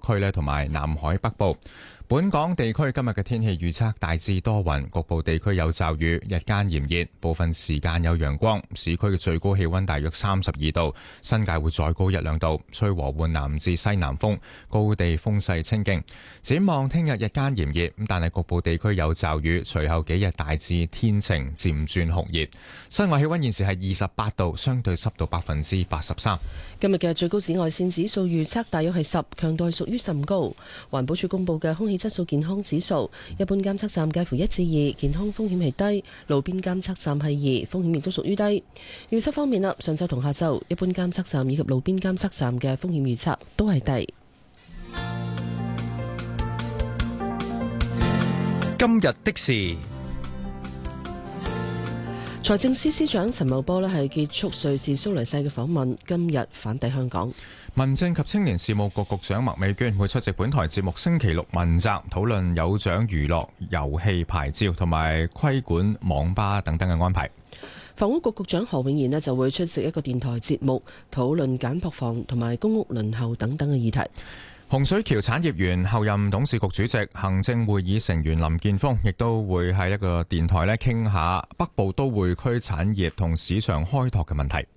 區咧同埋南海北部。本港地區今日嘅天氣預測大致多雲，局部地區有驟雨，日間炎熱，部分時間有陽光。市區嘅最高氣溫大約32度，新界會再高1-2度，吹和緩南至西南風，高地風勢清勁。展望聽日日間炎熱，但係局部地區有驟雨，隨後幾日大致天晴，漸轉酷熱。室外氣溫現時係28度，相對濕度83%。 今日嘅最高紫外線指數預測大約係10，強度屬於甚高。環保署公布嘅空氣質素健康指數，一般監測站介乎1至2，健康風險係低；路邊監測站係2，風險亦都屬於低。預測方面啦，上晝同下晝，一般監測站以及路邊監測站嘅風險預測都係低。 今日的事， 財政司司長陳茂波咧係結束瑞士蘇黎世嘅訪問，今日返抵香港。 民政及青年事務局局長麥美娟會出席本台節目星期六問責，討論有獎娛樂遊戲牌照同埋規管網吧等等嘅安排。 房屋局局長何永賢咧就會出席一個電台節目，討論簡樸房同埋公屋輪候等等嘅議題。 洪水橋產業園後任董事局主席、行政會議成員林健鋒亦都會喺一個電台咧傾下北部都會區產業同市場開拓嘅問題。